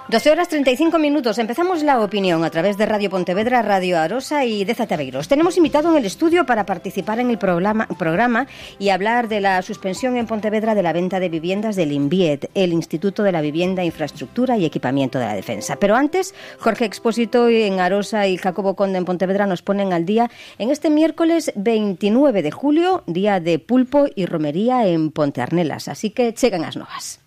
12:35. Empezamos la opinión a través de Radio Pontevedra, Radio Arosa y de Zataveiros. Tenemos invitado en el estudio para participar en el programa y hablar de la suspensión en Pontevedra de la venta de viviendas del INVIED, el Instituto de la Vivienda, Infraestructura y Equipamiento de la Defensa. Pero antes, Jorge Expósito en Arosa y Jacobo Conde en Pontevedra nos ponen al día en este miércoles 29 de julio, día de pulpo y romería en Ponte Arnelas. Así que chegan as novas.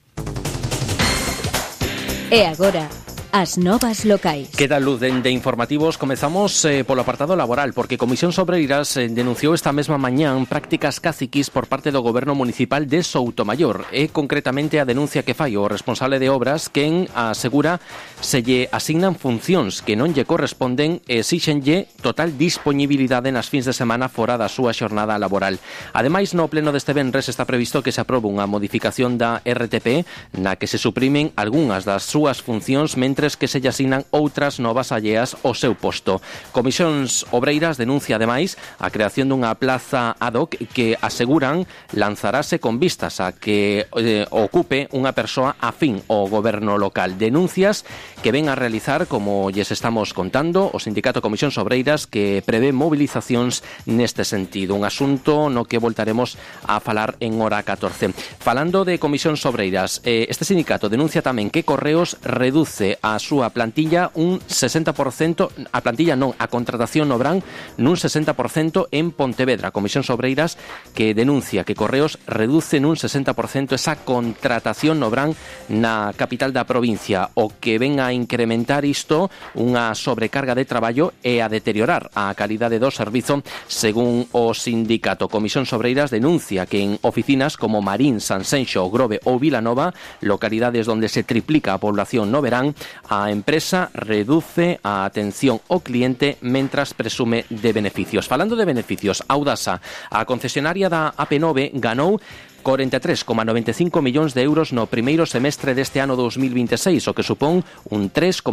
E agora, as novas locais. Que tal, Luz? De informativos comezamos polo apartado laboral, porque Comisión Obreiras denunciou esta mesma mañán prácticas caciquis por parte do Goberno Municipal de Soutomaior. É concretamente a denuncia que fai o responsable de obras, quen asegura se lle asignan funcións que non lle corresponden e exíxenlle total disponibilidade nas fins de semana fora da súa xornada laboral. Ademais, no pleno deste venres está previsto que se aprobe unha modificación da RTP na que se suprimen algunhas das súas funcións mentre que se lle asignan outras novas alleas ao seu posto. Comisións Obreiras denuncia ademais a creación dunha plaza ad hoc que aseguran lanzarase con vistas a que ocupe unha persoa afín ao goberno local. Denuncias que ven a realizar, como lles estamos contando, o Sindicato Comisións Obreiras, que prevé movilizacións neste sentido. Un asunto no que voltaremos a falar en hora 14. Falando de Comisións Obreiras, este sindicato denuncia tamén que Correos reduce a súa plantilla un 60%, a contratación no verán nun 60% en Pontevedra. Comisións Obreiras que denuncia que Correos reduce nun 60% esa contratación no verán na capital da provincia, o que ven a incrementar isto unha sobrecarga de traballo e a deteriorar a calidade do servizo, según o sindicato. Comisións Obreiras denuncia que en oficinas como Marín, Sanxenxo, Grove ou Vilanova, localidades onde se triplica a población no verán, a empresa reduce a atención ao cliente mentras presume de beneficios. Falando de beneficios, Audasa, a concesionaria da AP9, ganou 43,95 millóns de euros no primeiro semestre deste ano 2026, o que supón un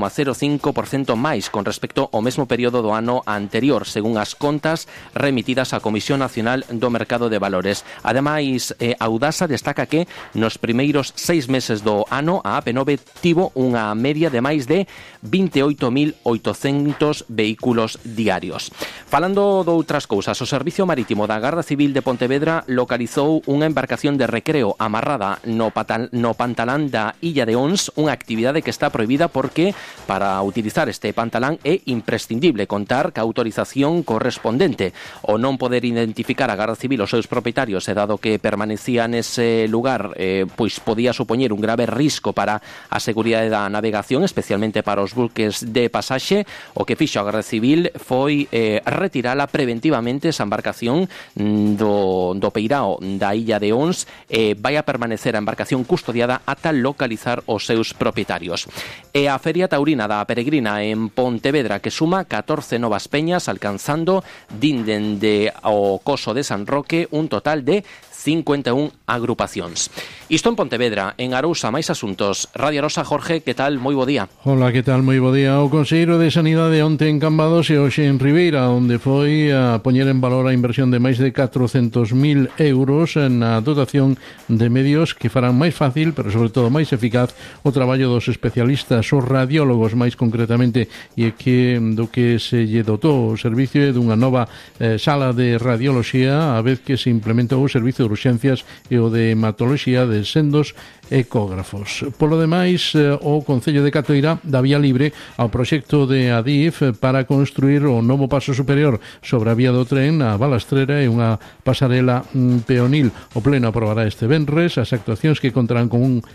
3,05% máis con respecto ao mesmo período do ano anterior, según as contas remitidas á Comisión Nacional do Mercado de Valores. Ademais, Audasa destaca que nos primeiros 6 meses do ano a AP9 tivo unha media de máis de 28.800 vehículos diarios. Falando de outras cousas, o Servicio Marítimo da Garda Civil de Pontevedra localizou unha embarcación de recreo amarrada no pantalán da Illa de Ons, unha actividade que está prohibida porque para utilizar este pantalán é imprescindible contar ca autorización correspondente. O non poder identificar a Garda Civil os seus propietarios e dado que permanecía nese lugar, pois podía supoñer un grave risco para a seguridade da navegación, especialmente para os buques de pasaxe. O que fixo a Garda Civil foi retirala preventivamente esa embarcación do peirao da Illa de Ons. Vai a permanecer a embarcación custodiada ata localizar os seus propietarios. E a Feria Taurina da Peregrina en Pontevedra, que suma 14 novas peñas, alcanzando dende o Coso de San Roque un total de 51 agrupacións. Isto en Pontevedra. En Arousa, máis asuntos. Radio Arosa, Jorge, que tal? Moi bo día. Hola, que tal? Moi bo día. O Conselleiro de Sanidade onte en Cambados e hoxe en Ribeira, onde foi a poñer en valor a inversión de máis de 400.000 euros na dotación de medios que farán máis fácil, pero sobre todo máis eficaz, o traballo dos especialistas, os radiólogos máis concretamente, e que do que se lle dotou o servicio dunha nova sala de radioloxía, a vez que se implementou o servicio de urxencias e o de hematoloxía de sendos ecógrafos. Polo demais, o Concello de Catoira dá vía libre ao proxecto de Adif para construir o novo paso superior sobre a vía do tren na Balastrera e unha pasarela peonil. O Pleno aprobará este venres as actuacións que contan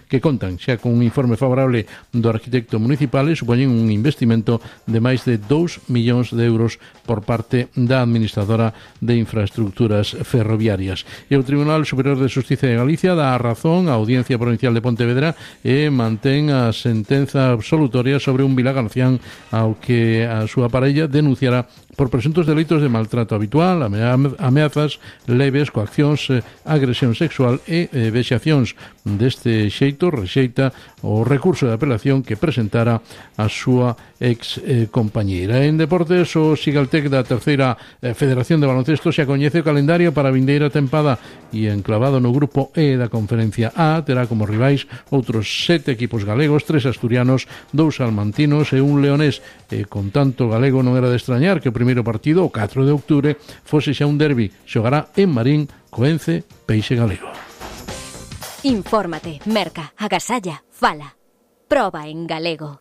xa con un informe favorable do arquitecto municipal e supoñen un investimento de máis de 2 millóns de euros por parte da Administradora de Infraestructuras Ferroviarias. E o Tribunal Superior de Xustiza de Galicia dá a razón á Audiencia Provincial de Pontevedra e mantén a sentenza absolutoria sobre un Vilagarcián ao que a súa parella denunciará por presuntos delitos de maltrato habitual, ameazas leves, coaccións, agresión sexual e vexacións. Deste xeito, rexeita o recurso de apelación que presentara a súa ex compañeira. En deportes, o Sigaltec da terceira Federación de Baloncesto xa coñece o calendario para a vindeira tempada e enclavado no grupo E da Conferencia A terá como rivais outros 7 equipos galegos, 3 asturianos, 2 salmantinos e un leonés. E con tanto galego non era de extrañar que o primeiro partido, o 4 de outubro, fose xa un derbi. Xogará en Marín co Ence Peixe Galego. Infórmate, merca, agasalla, fala. Proba en galego.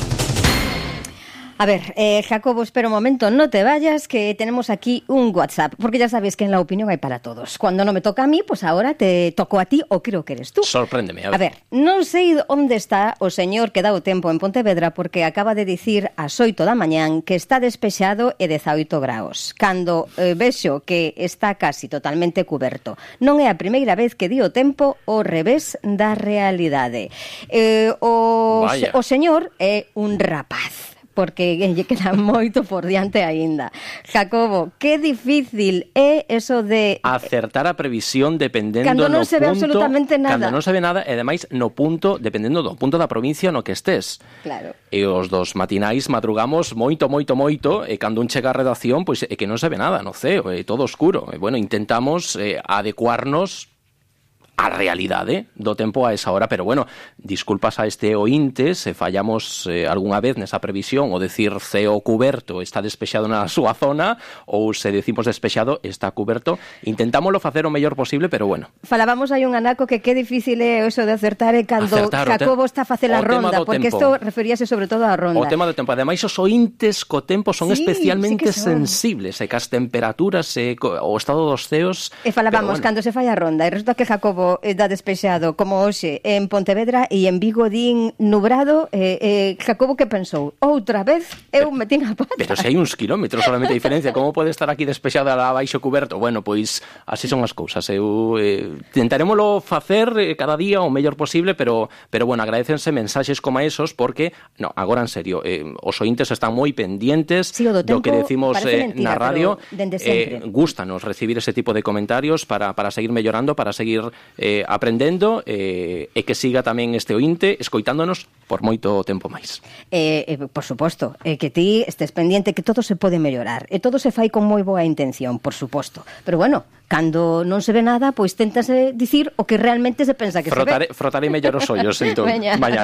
A ver, Jacobo, espera un momento, no te vayas, que tenemos aquí un WhatsApp, porque ya sabes que en la opinión hay para todos. Cuando no me toca a mí, pues ahora te tocó a ti, o creo que eres tú. Sorpréndeme. A ver, non sei onde está o señor que dá o tempo en Pontevedra, porque acaba de dicir ás 8 da mañán que está despexado e 18 graus, cando vexo que está casi totalmente cuberto. Non é a primeira vez que di o tempo ao revés da realidade. O señor é un rapaz, porque lle queda moito por diante aínda. Jacobo, que difícil é eso de acertar a previsión dependendo cando non no se ve punto, absolutamente nada. Cando non se ve nada, e ademais no punto, dependendo do punto da provincia no que estés. Claro. E os dos matinais madrugamos moito, e cando un chega á redacción, pois é que non se ve nada no ceo, é todo oscuro. E bueno, intentamos adecuarnos a realidade do tempo a esa hora, pero bueno, disculpas a este ointe se fallamos algunha vez nesa previsión, o decir ceo cuberto está despexado na súa zona, ou se decimos despexado está cuberto. Intentámoslo facer o mellor posible, pero bueno. Falábamos aí un anaco que difícil é eso de acertar cando Jacobo está a facer a ronda, porque isto referíase sobre todo á ronda. O tema do tempo, ademais os ointes co tempo son especialmente sensibles, e cas temperaturas e o estado dos ceos. E falábamos cando se fai a ronda, e resulta que Jacobo dá despexado como hoxe en Pontevedra e en Vigo din nubrado. Jacobo, que pensou? Outra vez eu metín a pata. Pero se hai uns kilómetros solamente de diferencia, como pode estar aquí despexado abaixo cuberto? Bueno, pois así son as cousas. Eu tentaremoslo facer cada día o mellor posible, pero bueno, agradécense mensaxes como esos, porque no, agora en serio, os ointes están moi pendientes do que decimos na radio. Gústanos recibir ese tipo de comentarios para seguir mellorando, para seguir aprendendo, e que siga tamén este ointe escoitándonos por moito tempo máis. Por suposto, que ti estés pendiente, que todo se pode mellorar, e todo se fai con moi boa intención, por suposto, pero bueno, cando non se ve nada, pois téntase dicir o que realmente se pensa que se ve. Frotarei mellor os ollos, entón. Vaya.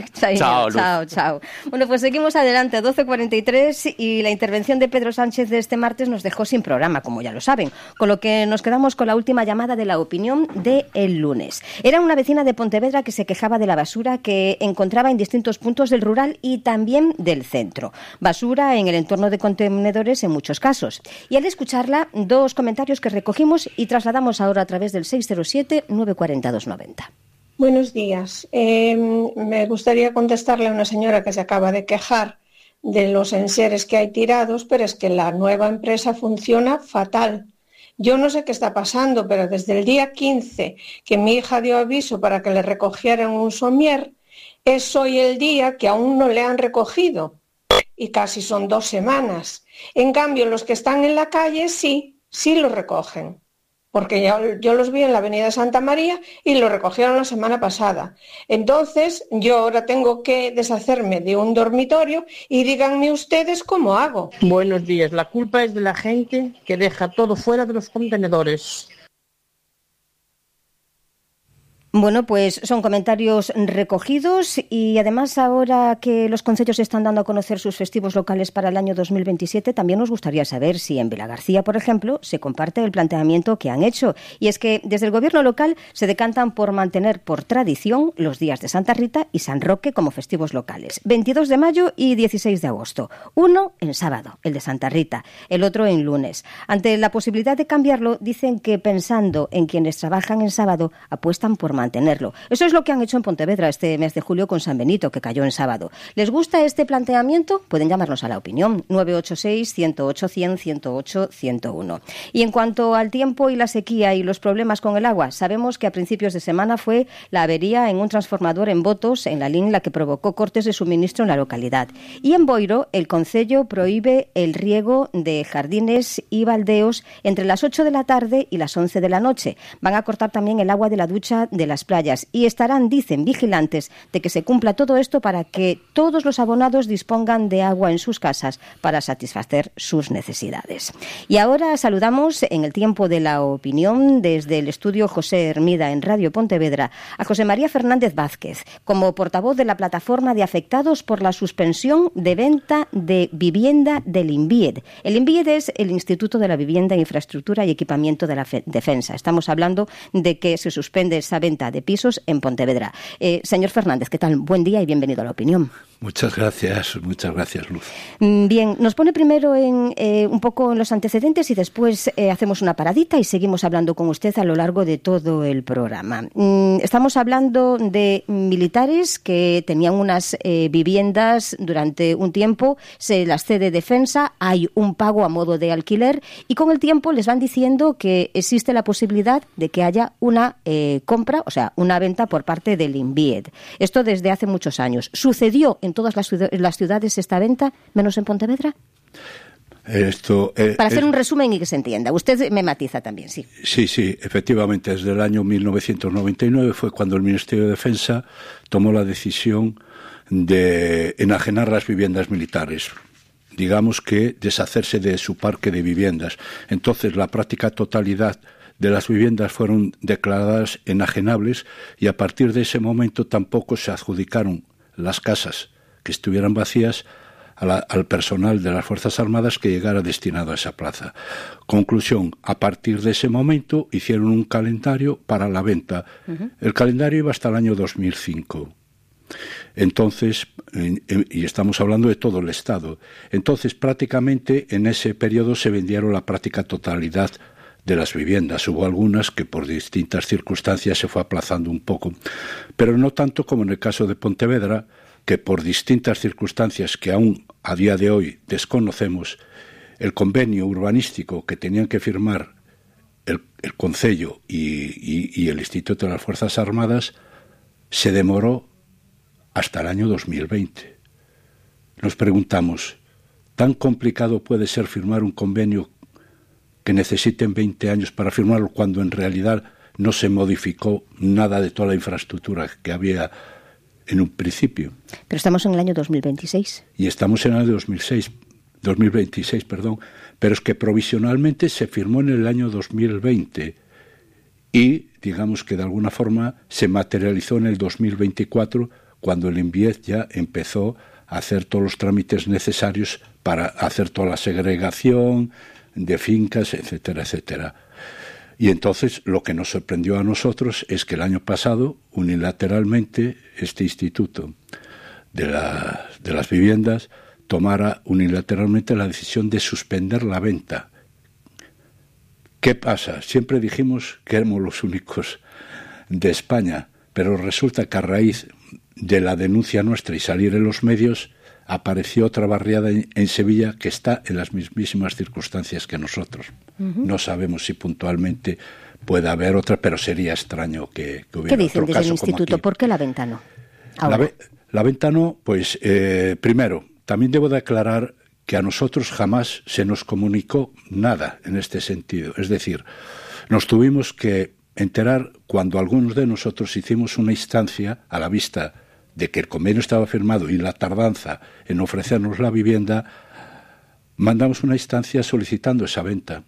Chao. Bueno, pues seguimos adelante, 12:43, y la intervención de Pedro Sánchez de este martes nos dejó sin programa, como ya lo saben, con lo que nos quedamos con la última llamada de la opinión de el lunes. Era una vecina de Pontevedra que se quejaba de la basura que encontraba en distintos puntos del rural y también del centro. Basura en el entorno de contenedores en muchos casos. Y al escucharla, dos comentarios que recogimos y trasladamos ahora a través del 607-940-290. Buenos días. Me gustaría contestarle a una señora que se acaba de quejar de los enseres que hay tirados, pero es que la nueva empresa funciona fatal. Yo no sé qué está pasando, pero desde el día 15 que mi hija dio aviso para que le recogieran un somier, es hoy el día que aún no le han recogido, y casi son 2 semanas. En cambio, los que están en la calle sí lo recogen, porque yo los vi en la avenida Santa María y lo recogieron la semana pasada. Entonces, yo ahora tengo que deshacerme de un dormitorio y díganme ustedes cómo hago. Buenos días. La culpa es de la gente que deja todo fuera de los contenedores. Bueno, pues son comentarios recogidos, y además ahora que los concellos están dando a conocer sus festivos locales para el año 2027, también nos gustaría saber si en Vilagarcía, por ejemplo, se comparte el planteamiento que han hecho. Y es que desde el gobierno local se decantan por mantener por tradición los días de Santa Rita y San Roque como festivos locales, 22 de mayo y 16 de agosto. Uno en sábado, el de Santa Rita, el otro en lunes. Ante la posibilidad de cambiarlo, dicen que pensando en quienes trabajan en sábado, apuestan por mantener mantenerlo. Eso es lo que han hecho en Pontevedra este mes de julio con San Benito, que cayó en sábado. ¿Les gusta este planteamiento? Pueden llamarnos a la opinión, 986-108-100, 108-101. Y en cuanto al tiempo y la sequía y los problemas con el agua, sabemos que a principios de semana fue la avería en un transformador en Botos, en Lalín, la que provocó cortes de suministro en la localidad. Y en Boiro, el concello prohíbe el riego de jardines y baldeos entre las 8 de la tarde y las 11 de la noche. Van a cortar también el agua de la ducha de las playas y estarán, dicen, vigilantes de que se cumpla todo esto para que todos los abonados dispongan de agua en sus casas para satisfacer sus necesidades. Y ahora saludamos en el tiempo de la opinión desde el estudio José Hermida en Radio Pontevedra a José María Fernández Vázquez como portavoz de la plataforma de afectados por la suspensión de venta de vivienda del INVIED. El INVIED es el Instituto de la Vivienda, Infraestructura y Equipamiento de la Defensa. Estamos hablando de que se suspende esa venta de pisos en Pontevedra. Señor Fernández, ¿qué tal? Buen día y bienvenido a la opinión. Muchas gracias, Luz. Bien, nos pone primero un poco en los antecedentes y después hacemos una paradita y seguimos hablando con usted a lo largo de todo el programa. Estamos hablando de militares que tenían unas viviendas durante un tiempo, se las cede Defensa, hay un pago a modo de alquiler y con el tiempo les van diciendo que existe la posibilidad de que haya una compra, o sea, una venta por parte del INVIED. Esto desde hace muchos años. ¿Sucedió en todas las ciudades esta venta, menos en Pontevedra? Para hacer un resumen y que se entienda. Usted me matiza también, sí. Sí, efectivamente. Desde el año 1999 fue cuando el Ministerio de Defensa tomó la decisión de enajenar las viviendas militares. Digamos que deshacerse de su parque de viviendas. Entonces, la práctica totalidad de las viviendas fueron declaradas enajenables y a partir de ese momento tampoco se adjudicaron las casas que estuvieran vacías al personal de las Fuerzas Armadas que llegara destinado a esa plaza. Conclusión, a partir de ese momento hicieron un calendario para la venta. Uh-huh. El calendario iba hasta el año 2005. Entonces, y estamos hablando de todo el Estado, entonces prácticamente en ese periodo se vendieron la práctica totalidad de las viviendas. Hubo algunas que por distintas circunstancias se fue aplazando un poco, pero no tanto como en el caso de Pontevedra, que por distintas circunstancias que aún a día de hoy desconocemos, el convenio urbanístico que tenían que firmar el Concello y el Instituto de las Fuerzas Armadas se demoró hasta el año 2020. Nos preguntamos, ¿tan complicado puede ser firmar un convenio que necesiten 20 años para firmarlo cuando en realidad no se modificó nada de toda la infraestructura que había en un principio? Pero estamos en el año 2026. Y estamos en el año 2026, pero es que provisionalmente se firmó en el año 2020 y digamos que de alguna forma se materializó en el 2024 cuando el INVIED ya empezó a hacer todos los trámites necesarios para hacer toda la segregación de fincas, etcétera, etcétera. Y entonces lo que nos sorprendió a nosotros es que el año pasado, unilateralmente, este instituto de las viviendas tomara unilateralmente la decisión de suspender la venta. ¿Qué pasa? Siempre dijimos que éramos los únicos de España, pero resulta que a raíz de la denuncia nuestra y salir en los medios, apareció otra barriada en Sevilla que está en las mismísimas circunstancias que nosotros. Uh-huh. No sabemos si puntualmente puede haber otra, pero sería extraño que hubiera otro caso. ¿Qué dicen desde el instituto? ¿Por qué la venta no? La venta no, pues primero, también debo de aclarar que a nosotros jamás se nos comunicó nada en este sentido. Es decir, nos tuvimos que enterar cuando algunos de nosotros hicimos una instancia a la vista de que el convenio estaba firmado y la tardanza en ofrecernos la vivienda, mandamos una instancia solicitando esa venta.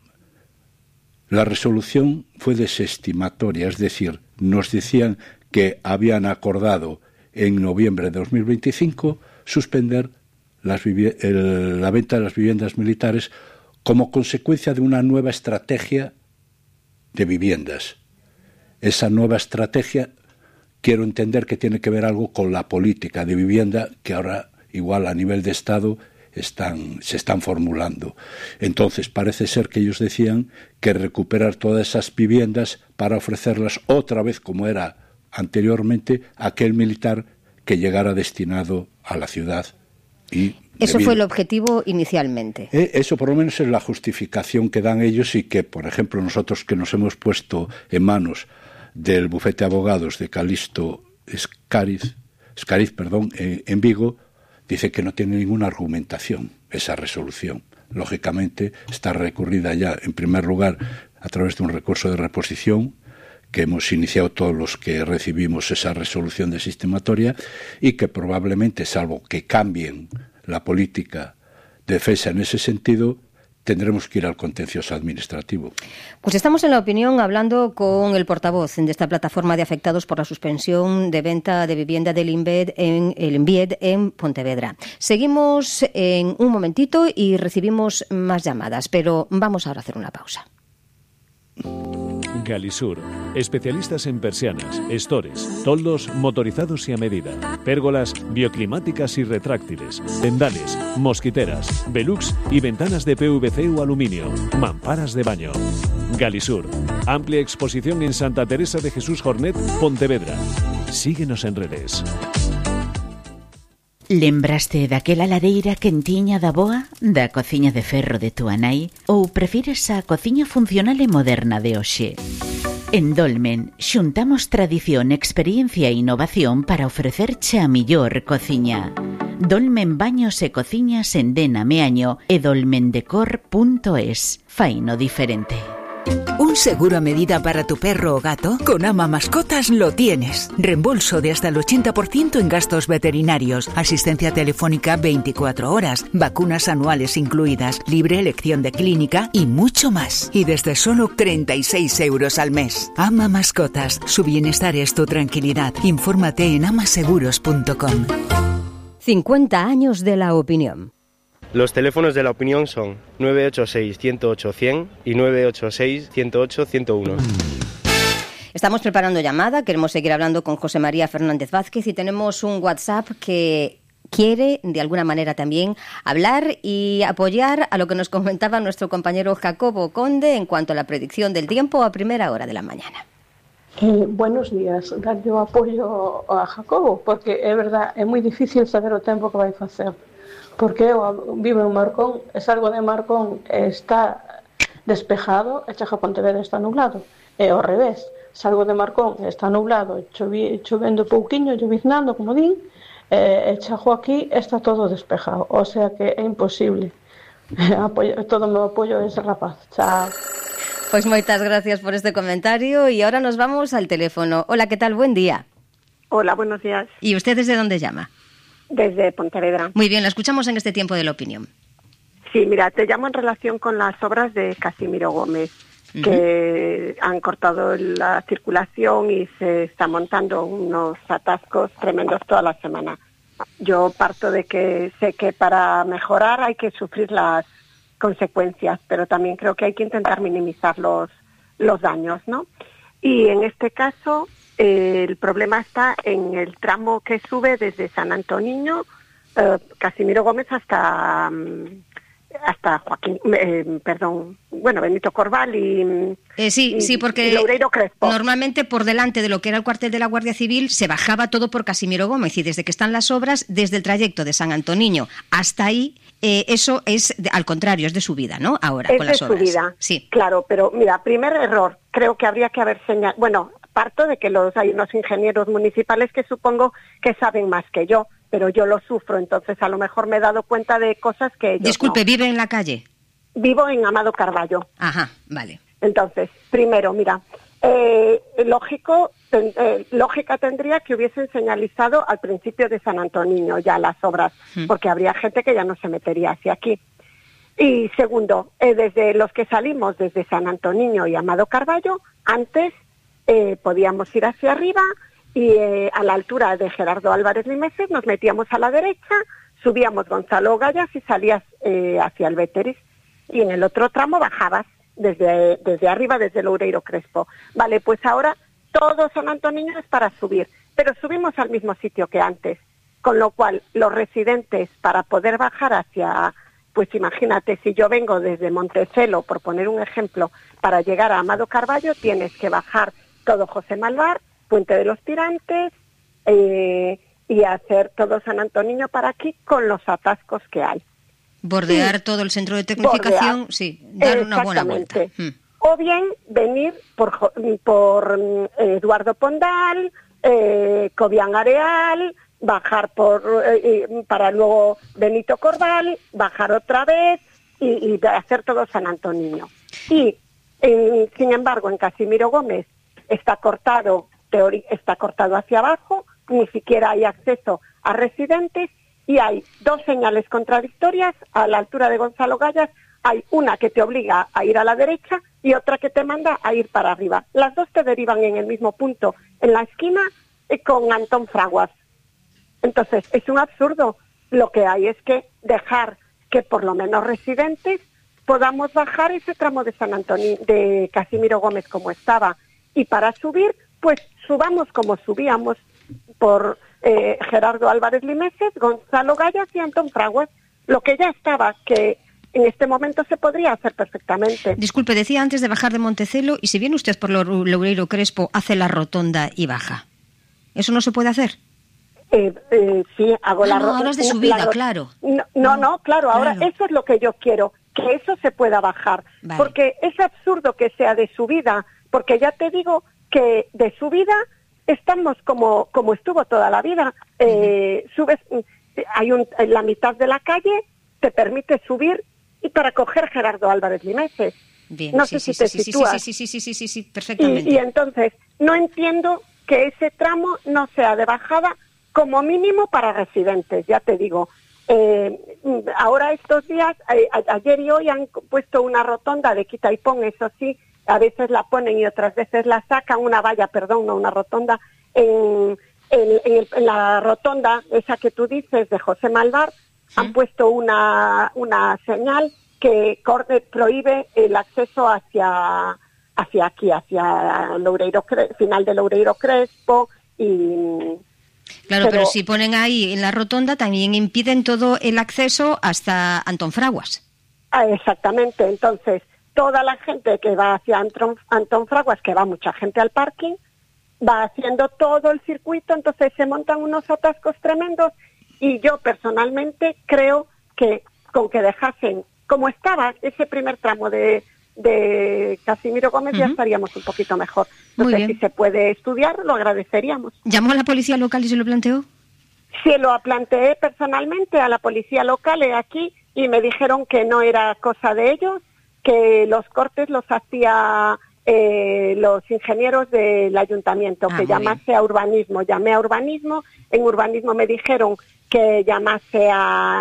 La resolución fue desestimatoria, es decir, nos decían que habían acordado en noviembre de 2025 suspender la venta de las viviendas militares como consecuencia de una nueva estrategia de viviendas. Esa nueva estrategia quiero entender que tiene que ver algo con la política de vivienda que ahora igual a nivel de Estado se están formulando. Entonces parece ser que ellos decían que recuperar todas esas viviendas para ofrecerlas otra vez como era anteriormente aquel militar que llegara destinado a la ciudad. Y eso fue el objetivo inicialmente. Eso por lo menos es la justificación que dan ellos, y que, por ejemplo, nosotros que nos hemos puesto en manos del bufete de abogados de Calixto Escariz, en Vigo, dice que no tiene ninguna argumentación esa resolución. Lógicamente está recurrida ya, en primer lugar, a través de un recurso de reposición que hemos iniciado todos los que recibimos esa resolución de sistematoria, y que probablemente, salvo que cambien la política de defensa en ese sentido, tendremos que ir al contencioso administrativo. Pues estamos en La Opinión hablando con el portavoz de esta plataforma de afectados por la suspensión de venta de vivienda del INVIED en Pontevedra. Seguimos en un momentito y recibimos más llamadas, pero vamos ahora a hacer una pausa. Galisur, especialistas en persianas, estores, toldos motorizados y a medida, pérgolas bioclimáticas y retráctiles, tendales, mosquiteras, velux y ventanas de PVC o aluminio, mamparas de baño. Galisur, amplia exposición en Santa Teresa de Jesús Jornet, Pontevedra. Síguenos en redes. Lembraste daquela lareira quentiña da boa, da cociña de ferro de túa nai, ou prefires a cociña funcional e moderna de hoxe? En Dolmen, xuntamos tradición, experiencia e innovación para ofrecerche a millor cociña. Dolmen Baños e Cociñas en Dena Meaño e dolmendecor.es. Faino diferente. ¿Un seguro a medida para tu perro o gato? Con Ama Mascotas lo tienes. Reembolso de hasta el 80% en gastos veterinarios, asistencia telefónica 24 horas, vacunas anuales incluidas, libre elección de clínica y mucho más. Y desde solo 36 euros al mes. Ama Mascotas. Su bienestar es tu tranquilidad. Infórmate en amaseguros.com. 50 años de La Opinión. Los teléfonos de La Opinión son 986-108-100 y 986-108-101. Estamos preparando llamada, queremos seguir hablando con José María Fernández Vázquez y tenemos un WhatsApp que quiere, de alguna manera también, hablar y apoyar a lo que nos comentaba nuestro compañero Jacobo Conde en cuanto a la predicción del tiempo a primera hora de la mañana. Buenos días, darle o apoio a Jacobo, porque é verdad, é moi difícil saber o tempo que vai facer. Porque eu vivo en Marcón, e salgo de Marcón está despejado e chego a Pontevedra está nublado. E ao revés, salgo de Marcón está nublado, chovendo pouquiño, lloviznando, como din, e chego aquí está todo despejado. O sea que é imposible. Todo o meu apoio a ese rapaz. Chao. Pues moitas gracias por este comentario y ahora nos vamos al teléfono. Hola, ¿qué tal? Buen día. Hola, buenos días. ¿Y usted desde dónde llama? Desde Pontevedra. Muy bien, la escuchamos en este tiempo de La Opinión. Sí, mira, te llamo en relación con las obras de Casimiro Gómez, que han cortado la circulación y se están montando unos atascos tremendos toda la semana. Yo parto de que sé que para mejorar hay que sufrir las consecuencias, pero también creo que hay que intentar minimizar los daños, ¿no? Y en este caso el problema está en el tramo que sube desde San Antoniño, Casimiro Gómez hasta Benito Corval y porque y Loureiro Crespo. Normalmente por delante de lo que era el cuartel de la Guardia Civil se bajaba todo por Casimiro Gómez y desde que están las obras, desde el trayecto de San Antoniño hasta ahí, eso es al contrario, es de subida, ¿no? Ahora es con las obras. Es de subida, sí. Claro, pero mira, primer error, creo que habría que haber señalado, bueno, parto de que hay unos ingenieros municipales que supongo que saben más que yo, pero yo lo sufro, entonces a lo mejor me he dado cuenta de cosas que ellos Disculpe, no. ¿vive en la calle? Vivo en Amado Carballo. Ajá, vale. Entonces, primero, mira, lógica tendría que hubiesen señalizado al principio de San Antoniño ya las obras, porque habría gente que ya no se metería hacia aquí. Y segundo, desde los que salimos desde San Antoniño y Amado Carballo, antes podíamos ir hacia arriba y a la altura de Gerardo Álvarez Limeses nos metíamos a la derecha, subíamos Gonzalo Gallas y salías hacia el Béteris. Y en el otro tramo bajabas desde arriba, desde Loureiro Crespo. Vale, pues ahora todo San Antoniño es para subir, pero subimos al mismo sitio que antes, con lo cual los residentes para poder bajar hacia, pues imagínate, si yo vengo desde Montecelo, por poner un ejemplo, para llegar a Amado Carballo, tienes que bajar todo José Malvar, Puente de los Tirantes y hacer todo San Antoniño para aquí con los atascos que hay. Bordear todo el centro de tecnificación, dar una buena vuelta. O bien venir por Eduardo Pondal, Cobián Areal, bajar para luego Benito Corval, bajar otra vez y hacer todo San Antoniño. Y sin embargo en Casimiro Gómez está cortado hacia abajo, ni siquiera hay acceso a residentes y hay dos señales contradictorias a la altura de Gonzalo Gallas. Hay una que te obliga a ir a la derecha y otra que te manda a ir para arriba. Las dos te derivan en el mismo punto, en la esquina con Antón Fraguas. Entonces, es un absurdo. Lo que hay es que dejar que por lo menos residentes podamos bajar ese tramo de San Antonio, de Casimiro Gómez como estaba. Y para subir, pues subamos como subíamos por Gerardo Álvarez Limeses, Gonzalo Gallas y Antón Fraguas, lo que ya estaba, que en este momento se podría hacer perfectamente. Disculpe, decía antes de bajar de Montecelo, y si viene usted por Loureiro Crespo, hace la rotonda y baja. ¿Eso no se puede hacer? Sí, hago la rotonda. No, ahora es de subida, claro. No, claro, ahora eso es lo que yo quiero, que eso se pueda bajar. Vale. Porque es absurdo que sea de subida, porque ya te digo que de subida estamos como estuvo toda la vida. Subes, hay la mitad de la calle, te permite subir y para coger Gerardo Álvarez Limeses. Bien, no sé si te sitúas. Sí, perfectamente. Y entonces, no entiendo que ese tramo no sea de bajada como mínimo para residentes, ya te digo. Ahora estos días, ayer y hoy han puesto una rotonda de quita y pon, eso sí, a veces la ponen y otras veces la sacan, una rotonda, en la rotonda, esa que tú dices, de José Malvar, han puesto una señal que prohíbe el acceso hacia aquí, hacia final de Loureiro Crespo y... Claro, pero si ponen ahí en la rotonda también impiden todo el acceso hasta Antón Fraguas. Exactamente, entonces toda la gente que va hacia Antón Fraguas, que va mucha gente al parking, va haciendo todo el circuito, entonces se montan unos atascos tremendos y yo personalmente creo que con que dejasen como estaba ese primer tramo de Casimiro Gómez ya estaríamos un poquito mejor. Entonces, si se puede estudiar, lo agradeceríamos. ¿Llamó a la policía local y se lo planteó? Sí, lo planteé personalmente a la policía local aquí y me dijeron que no era cosa de ellos, que los cortes los hacía los ingenieros del ayuntamiento, que llamase a urbanismo. Llamé a urbanismo, en urbanismo me dijeron que llamase a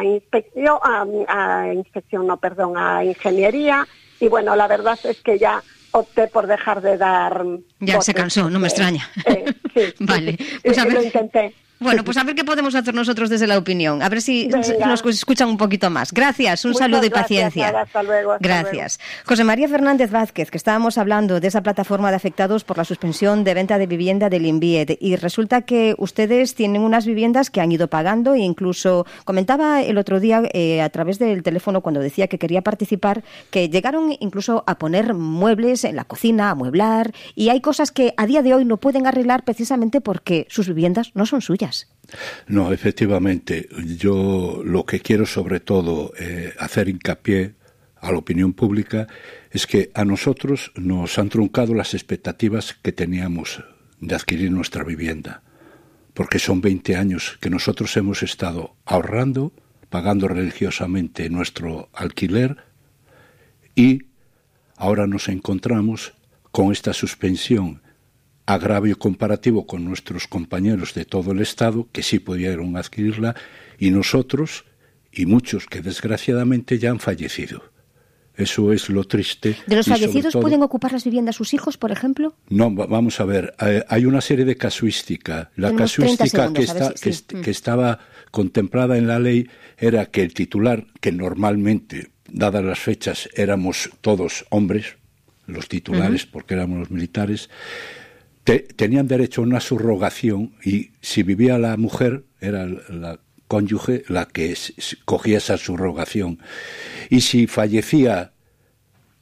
ingeniería, y bueno, la verdad es que ya opté por dejar de dar... Ya se cansó, no me extraña. Sí, vale, pues a ver, lo intenté. Bueno, pues a ver qué podemos hacer nosotros desde la opinión. A ver si nos escuchan un poquito más. Gracias, un saludo y paciencia. Hasta luego. Gracias. José María Fernández Vázquez, que estábamos hablando de esa plataforma de afectados por la suspensión de venta de vivienda del INVIED. Y resulta que ustedes tienen unas viviendas que han ido pagando e incluso comentaba el otro día a través del teléfono cuando decía que quería participar, que llegaron incluso a poner muebles en la cocina, a amueblar, y hay cosas que a día de hoy no pueden arreglar precisamente porque sus viviendas no son suyas. No, efectivamente, yo lo que quiero sobre todo hacer hincapié a la opinión pública es que a nosotros nos han truncado las expectativas que teníamos de adquirir nuestra vivienda, porque son 20 años que nosotros hemos estado ahorrando, pagando religiosamente nuestro alquiler y ahora nos encontramos con esta suspensión, agravio comparativo con nuestros compañeros de todo el Estado que sí pudieron adquirirla y nosotros y muchos que desgraciadamente ya han fallecido. Eso es lo triste. ¿De los fallecidos pueden ocupar las viviendas sus hijos, por ejemplo? No, vamos a ver, hay una serie de casuística. La casuística que estaba contemplada en la ley era que el titular, que normalmente, dadas las fechas, éramos todos hombres, los titulares, porque éramos los militares, tenían derecho a una subrogación y si vivía la mujer, era la cónyuge la que cogía esa subrogación. Y si fallecía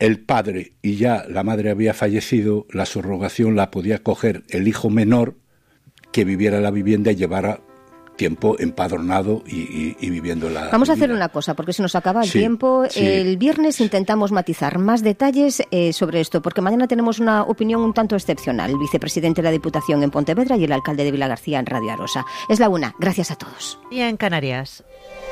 el padre y ya la madre había fallecido, la subrogación la podía coger el hijo menor que viviera en la vivienda y llevara tiempo empadronado y viviendo la Vamos a hacer vida. una cosa, porque se nos acaba el tiempo. Sí. El viernes intentamos matizar más detalles sobre esto, porque mañana tenemos una opinión un tanto excepcional. El vicepresidente de la Diputación en Pontevedra y el alcalde de Vilagarcía en Radio Arosa. Es la una. Gracias a todos. Y en Canarias.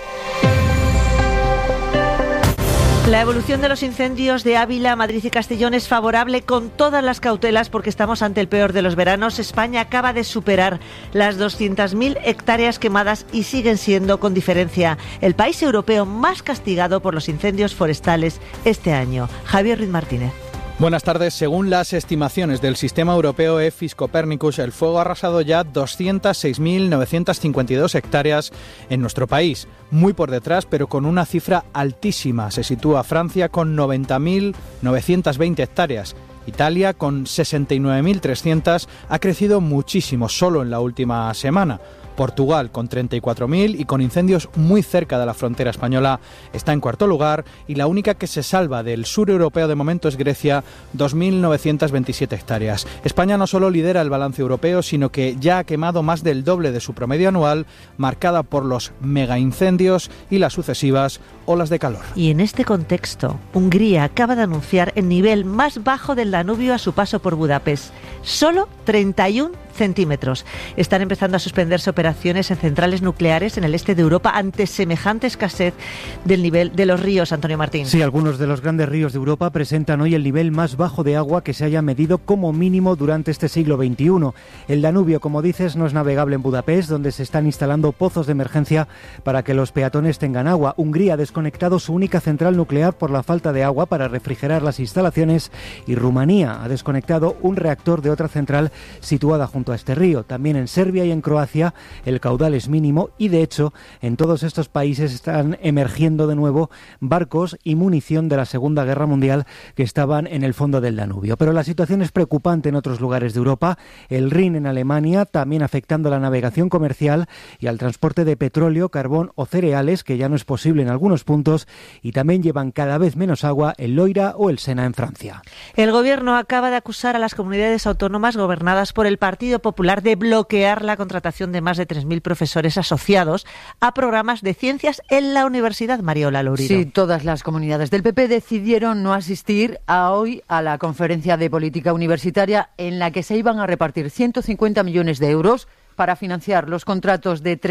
La evolución de los incendios de Ávila, Madrid y Castellón es favorable con todas las cautelas porque estamos ante el peor de los veranos. España acaba de superar las 200.000 hectáreas quemadas y siguen siendo, con diferencia, el país europeo más castigado por los incendios forestales este año. Javier Ruiz Martínez. Buenas tardes. Según las estimaciones del sistema europeo EFIS Copernicus, el fuego ha arrasado ya 206.952 hectáreas en nuestro país. Muy por detrás, pero con una cifra altísima. Se sitúa Francia con 90.920 hectáreas. Italia, con 69.300, ha crecido muchísimo solo en la última semana. Portugal, con 34.000 y con incendios muy cerca de la frontera española, está en cuarto lugar, y la única que se salva del sur europeo de momento es Grecia, 2.927 hectáreas. España no solo lidera el balance europeo, sino que ya ha quemado más del doble de su promedio anual, marcada por los megaincendios y las sucesivas olas de calor. Y en este contexto, Hungría acaba de anunciar el nivel más bajo del Danubio a su paso por Budapest. Solo 31 centímetros. Están empezando a suspenderse operaciones en centrales nucleares en el este de Europa ante semejante escasez del nivel de los ríos, Antonio Martín. Sí, algunos de los grandes ríos de Europa presentan hoy el nivel más bajo de agua que se haya medido como mínimo durante este siglo XXI. El Danubio, como dices, no es navegable en Budapest, donde se están instalando pozos de emergencia para que los peatones tengan agua. Hungría ha desconectado su única central nuclear por la falta de agua para refrigerar las instalaciones, y Rumanía ha desconectado un reactor de otra central situada junto a este río. También en Serbia y en Croacia el caudal es mínimo, y de hecho en todos estos países están emergiendo de nuevo barcos y munición de la Segunda Guerra Mundial que estaban en el fondo del Danubio. Pero la situación es preocupante en otros lugares de Europa. El Rin en Alemania, también afectando a la navegación comercial y al transporte de petróleo, carbón o cereales, que ya no es posible en algunos puntos, y también llevan cada vez menos agua el Loira o el Sena en Francia. El gobierno acaba de acusar a las comunidades autónomas gobernadas por el Partido Popular de bloquear la contratación de más de 3.000 profesores asociados a programas de ciencias en la Universidad Mariola Lourido. Sí, todas las comunidades del PP decidieron no asistir hoy a la conferencia de política universitaria en la que se iban a repartir 150 millones de euros para financiar los contratos de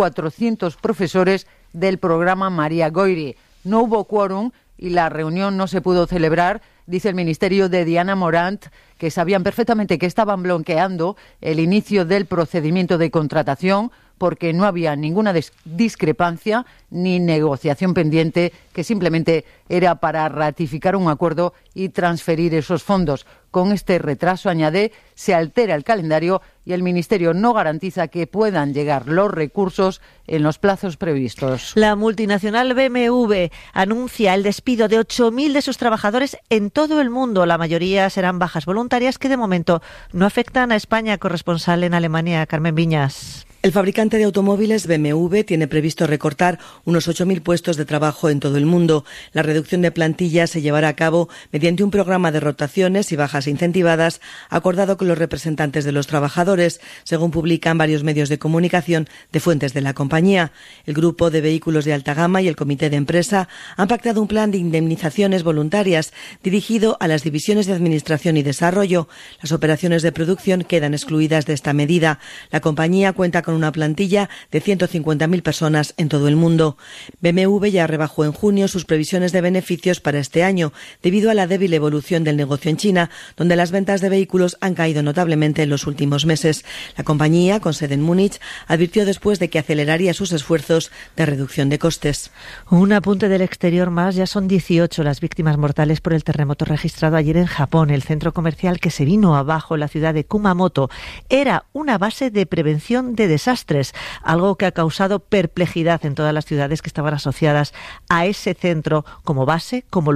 3.400 profesores del programa María Goiri. No hubo quórum y la reunión no se pudo celebrar. Dice el ministerio de Diana Morant que sabían perfectamente que estaban bloqueando el inicio del procedimiento de contratación porque no había ninguna discrepancia ni negociación pendiente, que simplemente era para ratificar un acuerdo y transferir esos fondos. Con este retraso, añade, se altera el calendario y el Ministerio no garantiza que puedan llegar los recursos en los plazos previstos. La multinacional BMW anuncia el despido de 8.000 de sus trabajadores en todo el mundo. La mayoría serán bajas voluntarias que de momento no afectan a España. Corresponsal en Alemania, Carmen Viñas. El fabricante de automóviles BMW tiene previsto recortar unos 8.000 puestos de trabajo en todo el mundo. La reducción de plantilla se llevará a cabo mediante un programa de rotaciones y bajas incentivadas acordado con los representantes de los trabajadores, según publican varios medios de comunicación de fuentes de la compañía. El grupo de vehículos de alta gama y el comité de empresa han pactado un plan de indemnizaciones voluntarias dirigido a las divisiones de administración y desarrollo. Las operaciones de producción quedan excluidas de esta medida. La compañía cuenta con una plantilla de 150.000 personas en todo el mundo. BMW ya rebajó en junio sus previsiones de beneficios para este año, debido a la débil evolución del negocio en China, donde las ventas de vehículos han caído notablemente en los últimos meses. La compañía, con sede en Múnich, advirtió después de que aceleraría sus esfuerzos de reducción de costes. Un apunte del exterior más, ya son 18 las víctimas mortales por el terremoto registrado ayer en Japón. El centro comercial que se vino abajo en la ciudad de Kumamoto era una base de prevención de desastres, algo que ha causado perplejidad en todas las ciudades que estaban asociadas a ese centro como base, como lugar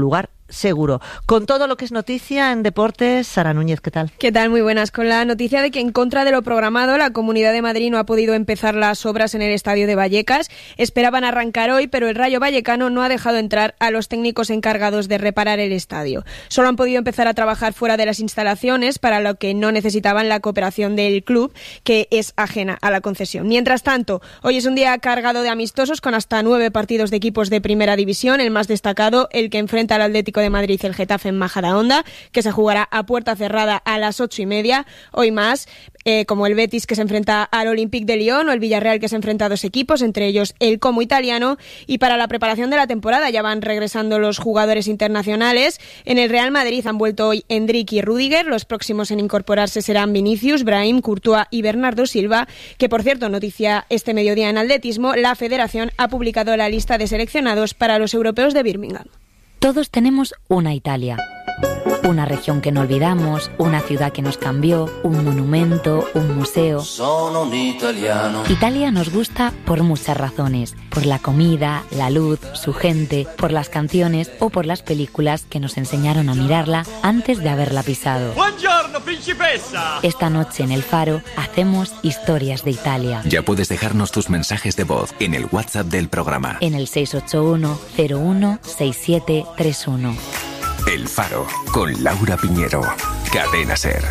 seguro. Con todo lo que es noticia en deportes, Sara Núñez, ¿qué tal? ¿Qué tal? Muy buenas. Con la noticia de que en contra de lo programado, la Comunidad de Madrid no ha podido empezar las obras en el estadio de Vallecas. Esperaban arrancar hoy, pero el Rayo Vallecano no ha dejado entrar a los técnicos encargados de reparar el estadio. Solo han podido empezar a trabajar fuera de las instalaciones, para lo que no necesitaban la cooperación del club, que es ajena a la concesión. Mientras tanto, hoy es un día cargado de amistosos con hasta 9 partidos de equipos de primera división. El más destacado, el que enfrenta al Atlético de Madrid, el Getafe en Majadahonda, que se jugará a puerta cerrada a las 8:30. Hoy más, como el Betis, que se enfrenta al Olympique de Lyon, o el Villarreal, que se enfrenta a 2 equipos, entre ellos el Como italiano. Y para la preparación de la temporada ya van regresando los jugadores internacionales. En el Real Madrid han vuelto hoy Endrick y Rüdiger. Los próximos en incorporarse serán Vinicius, Brahim, Courtois y Bernardo Silva, que por cierto, noticia este mediodía en atletismo, la Federación ha publicado la lista de seleccionados para los europeos de Birmingham. Todos tenemos una Italia. Una región que no olvidamos, una ciudad que nos cambió, un monumento, un museo. Sono un italiano. Italia nos gusta por muchas razones. Por la comida, la luz, su gente, por las canciones o por las películas que nos enseñaron a mirarla antes de haberla pisado. Buongiorno, principessa. Esta noche en El Faro hacemos historias de Italia. Ya puedes dejarnos tus mensajes de voz en el WhatsApp del programa. En el 681 01 6731. El Faro, con Laura Piñero. Cadena SER.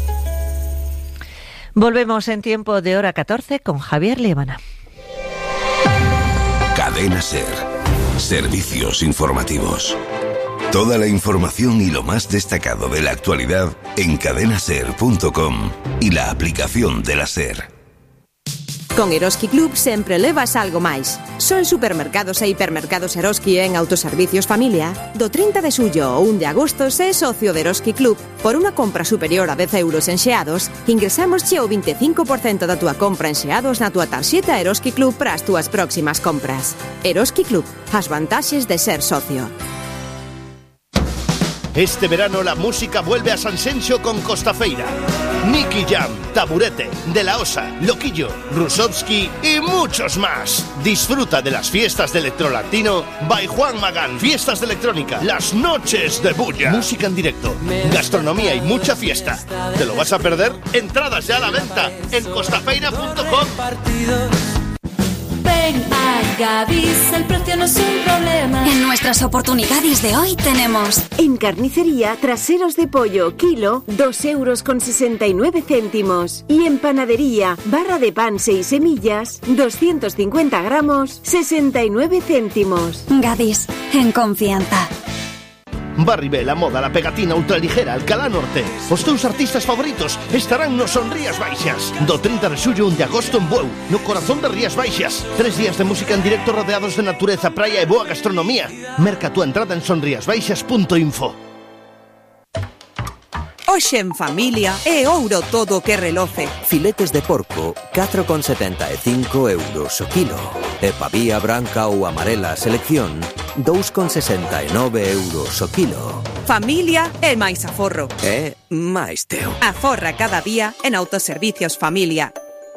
Volvemos en tiempo de hora 14 con Javier Liebana. Cadena SER. Servicios informativos. Toda la información y lo más destacado de la actualidad en cadenaser.com y la aplicación de la SER. Con Eroski Club sempre levas algo máis. Son supermercados e hipermercados Eroski en Autoservicios Familia. Do 30 de xullo ao 1 de agosto, se é socio de Eroski Club, por unha compra superior a 10 euros en xeados, ingresámosche o 25% da túa compra en xeados na túa tarxeta Eroski Club para as túas próximas compras. Eroski Club, as vantaxes de ser socio. Este verano la música vuelve a Sanxenxo con Costafeira. Nicky Jam, Taburete, De La Osa, Loquillo, Rusovsky y muchos más. Disfruta de las fiestas de Electrolatino by Juan Magán. Fiestas de electrónica, las noches de bulla. Música en directo, gastronomía y mucha fiesta. ¿Te lo vas a perder? Entradas ya a la venta en costafeira.com. Ven a Gadis, el precio no es un problema. En nuestras oportunidades de hoy tenemos: en carnicería, traseros de pollo, kilo, 2,69 euros. Y en panadería, barra de pan 6 semillas, 250 gramos, 69 céntimos. Gadis, en confianza. Barribé, La Moda, La Pegatina, Ultraligera, Alcalá Norte. Os teus artistas favoritos estarán nos Son Rías Baixas. Do 30 de xullo 1 de agosto en Bueu, no corazón de Rías Baixas. 3 días de música en directo rodeados de natureza, praia e boa gastronomía. Merca túa entrada en sonriasbaixas.info. Hoxe en familia é ouro todo o que reloce. Filetes de porco, 4,75 euros o kilo. E pavía branca ou amarela selección, 2,69 euros o kilo. Familia é máis aforro. É máis teu. Aforra cada día en Autoservicios Familia.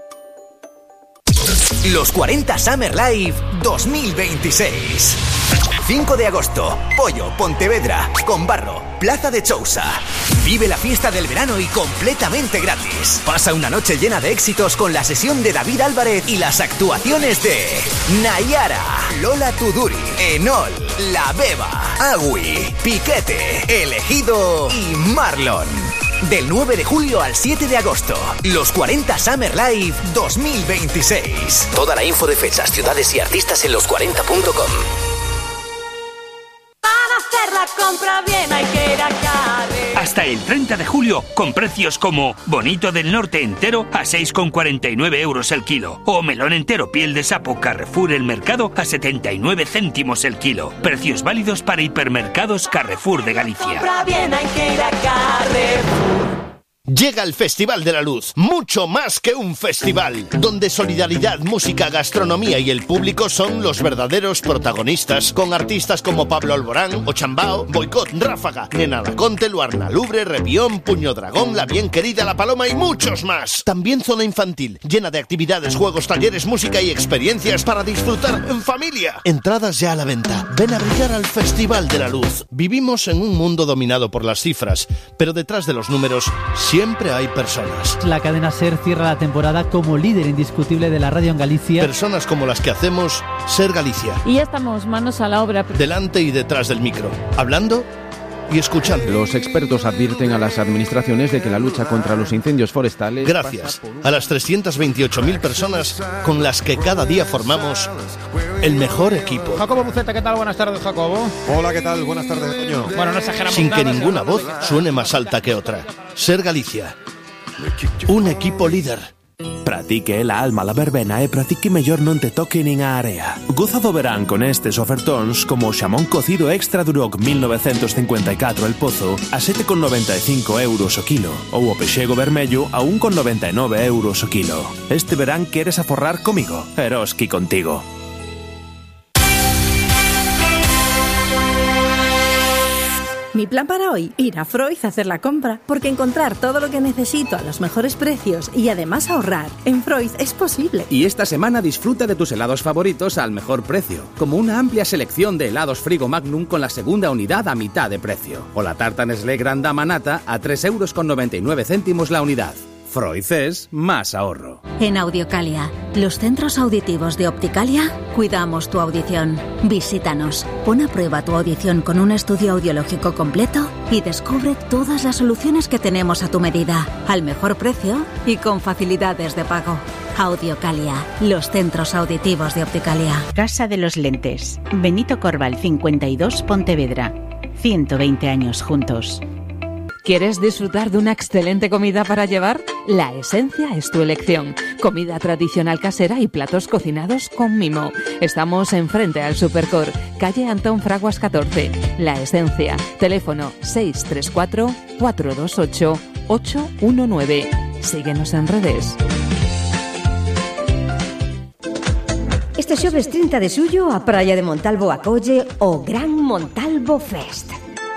Los 40 Summer Live 2026. 5 de agosto, Pollo, Pontevedra, Conbarro, Plaza de Chousa. Vive la fiesta del verano y completamente gratis. Pasa una noche llena de éxitos con la sesión de David Álvarez y las actuaciones de Nayara, Lola Tuduri, Enol, La Beba, Agui, Piquete, Elegido y Marlon. Del 9 de julio al 7 de agosto, los 40 Summer Live 2026. Toda la info de fechas, ciudades y artistas en los40.com. Para hacer la compra bien hay que ir a Carrefour. Hasta el 30 de julio, con precios como bonito del norte entero a 6,49 euros el kilo. O melón entero piel de sapo Carrefour El Mercado a 79 céntimos el kilo. Precios válidos para hipermercados Carrefour de Galicia. Compra bien hay que ir a Carrefour. Llega el Festival de la Luz, mucho más que un festival, donde solidaridad, música, gastronomía y el público son los verdaderos protagonistas, con artistas como Pablo Alborán, Ochambao, Boicot, Ráfaga, Nena Laconte, Luarna Lubre, Revión, Puño Dragón, La Bien Querida, La Paloma y muchos más. También zona infantil, llena de actividades, juegos, talleres, música y experiencias para disfrutar en familia. Entradas ya a la venta. Ven a brillar al Festival de la Luz. Vivimos en un mundo dominado por las cifras, pero detrás de los números siempre hay personas. La cadena SER cierra la temporada como líder indiscutible de la radio en Galicia. Personas como las que hacemos SER Galicia. Y ya estamos manos a la obra. Delante y detrás del micro, hablando y escuchando. Los expertos advierten a las administraciones de que la lucha contra los incendios forestales... Gracias a las 328.000 personas con las que cada día formamos el mejor equipo. Jacobo Buceta, ¿qué tal? Buenas tardes, Jacobo. Hola, ¿qué tal? Buenas tardes, Toño. Bueno, no exageramos Sin nada, que ninguna voz suene más alta que otra. SER Galicia. Un equipo líder. Pratique la alma la verbena e pratique mellor non te toque nin a area. Goza do verán con estes ofertóns como o xamón cocido Extra Duroc 1954 El Pozo a 7,95 euros o kilo ou o pexego vermello a 1,99 euros o kilo. Este verán queres aforrar comigo, Eroski contigo. Mi plan para hoy, ir a Freud a hacer la compra, porque encontrar todo lo que necesito a los mejores precios y además ahorrar en Freud es posible. Y esta semana disfruta de tus helados favoritos al mejor precio, como una amplia selección de helados Frigo Magnum con la segunda unidad a mitad de precio, o la tarta Nestlé Gran Dama Nata a 3,99 € la unidad. Freud es más ahorro. En Audiocalia, los centros auditivos de Opticalia, cuidamos tu audición. Visítanos, pon a prueba tu audición con un estudio audiológico completo y descubre todas las soluciones que tenemos a tu medida, al mejor precio y con facilidades de pago. Audiocalia, los centros auditivos de Opticalia. Casa de los Lentes, Benito Corval 52, Pontevedra. 120 años juntos. ¿Quieres disfrutar de una excelente comida para llevar? La Esencia es tu elección. Comida tradicional casera y platos cocinados con mimo. Estamos enfrente al Supercor, calle Antón Fraguas 14. La Esencia. Teléfono 634-428-819. Síguenos en redes. Este xoves 30 de xullo a Praia de Montalvo acolle o Gran Montalvo Fest.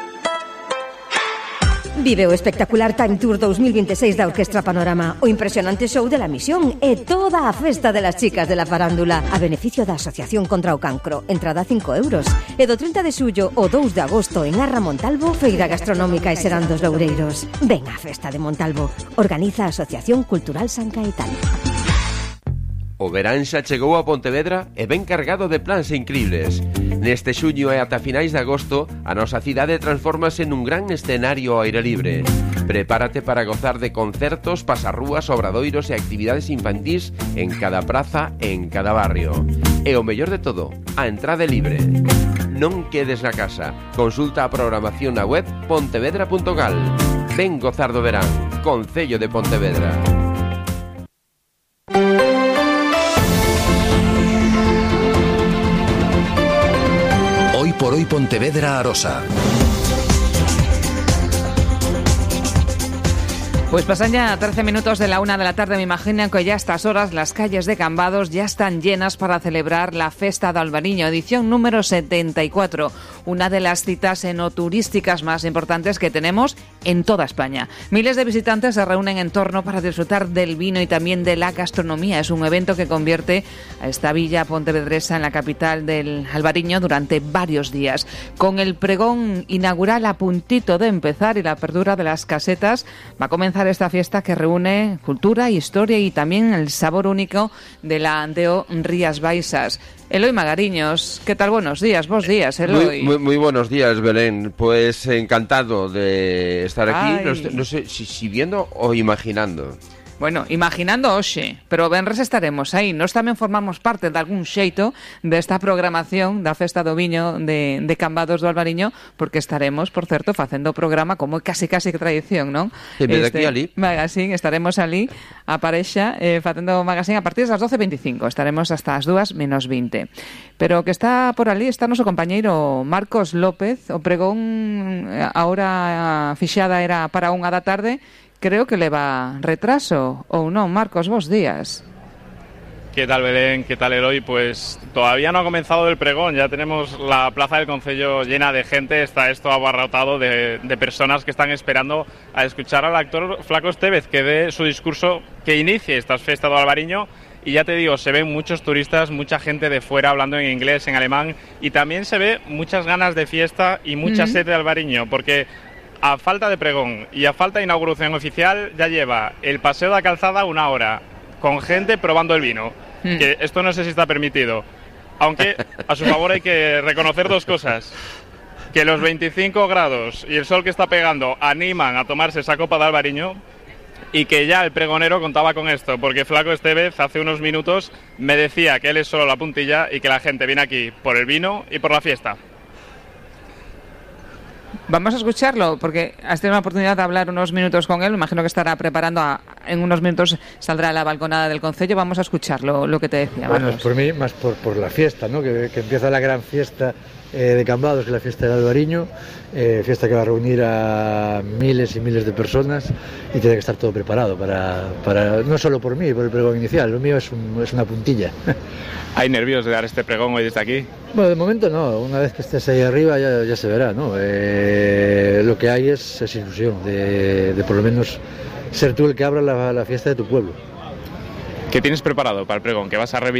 Vive o espectacular Time Tour 2026 da Orquestra Panorama, o impresionante show de La Misión e toda a festa de las chicas de la farándula a beneficio da Asociación contra o Cancro. Entrada 5 €. E do 30 de xullo o 2 de agosto en Arra Montalvo, feira gastronómica e serán dos loureiros. Ven á festa de Montalvo. Organiza a Asociación Cultural San Caetano. O verán xa chegou a Pontevedra e ben cargado de plans incribles. Neste xuño e ata finais de agosto, a nosa cidade transfórmase nun gran escenario ao aire libre. Prepárate para gozar de concertos, pasarrúas, obradoiros e actividades infantís en cada praza e en cada barrio. E o mellor de todo, a entrada é libre. Non quedes na casa. Consulta a programación na web pontevedra.gal. Ven gozar do verán. Concello de Pontevedra. Hoy por hoy Pontevedra Arosa. Pues pasan ya 13 minutos de la 1 de la tarde. Me imagino que ya a estas horas las calles de Cambados ya están llenas para celebrar la Festa do Albariño, edición número 74, una de las citas enoturísticas más importantes que tenemos en toda España. Miles de visitantes se reúnen en torno para disfrutar del vino y también de la gastronomía. Es un evento que convierte a esta villa pontevedresa en la capital del Albariño durante varios días. Con el pregón inaugural a puntito de empezar y la apertura de las casetas, va a comenzar esta fiesta que reúne cultura, historia y también el sabor único de la Andeo Rías Baixas. Eloi Magariños, ¿qué tal? Buenos días, vos días, Eloi. Muy buenos días, Belén. Pues encantado de estar aquí. No sé si viendo o imaginando. Bueno, imaginando hoxe, pero venres estaremos aí. Nós tamén formamos parte de algún xeito desta programación da Festa do Viño de Cambados do Albariño, porque estaremos, por certo, facendo o programa como casi que tradición, non? De aquí ali. Magazine, estaremos ali a parexa facendo o magazine a partir das 12:25. Estaremos hasta as 2:20. Pero que está por ali está noso compañeiro Marcos López. O pregón a hora fixada era para 1 da tarde. creo que leva retraso, ou non, Marcos, bos días. ¿Qué tal, Belén? ¿Qué tal, Eloy? Pues todavía no ha comenzado el pregón, ya tenemos la plaza del Concello llena de gente, está esto abarrotado de personas que están esperando a escuchar al actor Flaco Estévez que dé su discurso, que inicie estas fiestas do Albariño. Y ya te digo, se ven muchos turistas, mucha gente de fuera hablando en inglés, en alemán, y también se ve muchas ganas de fiesta y mucha sed de Albariño, porque a falta de pregón y a falta de inauguración oficial ya lleva el paseo de la calzada 1 hora, con gente probando el vino. Que esto no sé si está permitido, aunque a su favor hay que reconocer 2 cosas: que los 25 grados y el sol que está pegando animan a tomarse esa copa de Albariño, y que ya el pregonero contaba con esto, porque Flaco Estévez hace unos minutos me decía que él es solo la puntilla y que la gente viene aquí por el vino y por la fiesta. Vamos a escucharlo, porque has tenido la oportunidad de hablar unos minutos con él. Me imagino que estará preparando, en unos minutos saldrá a la balconada del Concello. Vamos a escucharlo, lo que te decía. Bueno, es por mí, más por la fiesta, ¿no? Que empieza la gran fiesta de Cambados, que es la fiesta del Albariño, fiesta que va a reunir a miles y miles de personas, y tiene que estar todo preparado para no solo por mí, por el pregón inicial. Lo mío es una puntilla. ¿Hay nervios de dar este pregón hoy desde aquí? Bueno, de momento no. Una vez que estés ahí arriba ya se verá, ¿no? Lo que hay es ilusión de por lo menos ser tú el que abra la fiesta de tu pueblo. ¿Qué tienes preparado para el pregón? ¿Qué vas a